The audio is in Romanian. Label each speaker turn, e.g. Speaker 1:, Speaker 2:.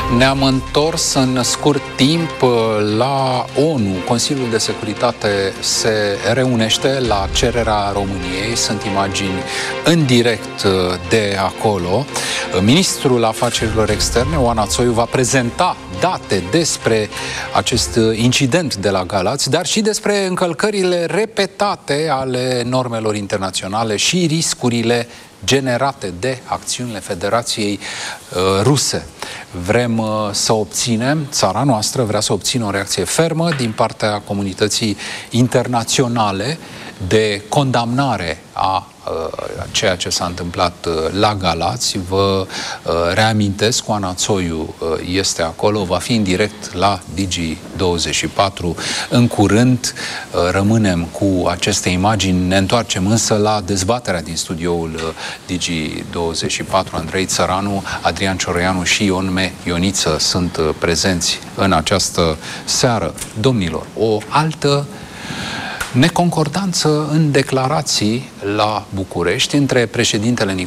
Speaker 1: Ne-am întors în scurt timp la ONU. Consiliul de Securitate se reunește la cererea României. Sunt imagini în direct de acolo. Ministrul Afacerilor Externe, Oana Țoiu, va prezenta date despre acest incident de la Galați, dar și despre încălcările repetate ale normelor internaționale și riscurile generate de acțiunile Federației Ruse. Vrem să obținem, țara noastră vrea să obțină o reacție fermă din partea comunității internaționale de condamnare a ceea ce s-a întâmplat la Galați. Vă reamintesc, Oana Țoiu este acolo, va fi în direct la Digi24 în curând. Rămânem cu aceste imagini, ne întoarcem însă la dezbaterea din studioul Digi24. Andrei Țăranu, Adrian Cioroianu și Ion Ioniță sunt prezenți în această seară. Domnilor, o altă neconcordanță în declarații la București între președintele